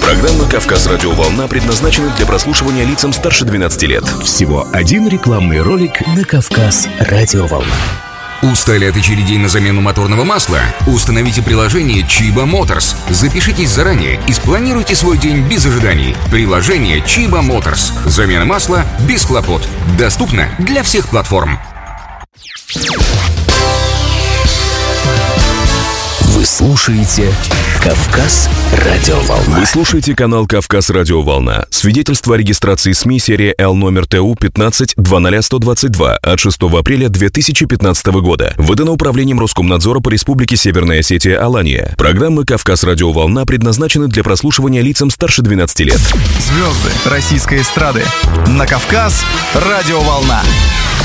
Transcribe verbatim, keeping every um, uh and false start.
Программа «Кавказ Радиоволна» предназначена для прослушивания лицам старше двенадцати лет. Всего один рекламный ролик на «Кавказ Радиоволна». Устали от очередей на замену моторного масла? Установите приложение Chiba Motors. Запишитесь заранее и спланируйте свой день без ожиданий. Приложение Chiba Motors. Замена масла без хлопот. Доступно для всех платформ. Вы слушаете «Кавказ Радиоволна». Вы слушаете канал «Кавказ Радиоволна». Свидетельство о регистрации СМИ серия Л номер Т У пятнадцать двадцать сто двадцать два от шестого апреля две тысячи пятнадцатого года. Выдано Управлением Роскомнадзора по Республике Северная Осетия Алания. Программа «Кавказ Радиоволна» предназначена для прослушивания лицам старше двенадцати лет. Звезды российской эстрады на «Кавказ Радиоволна».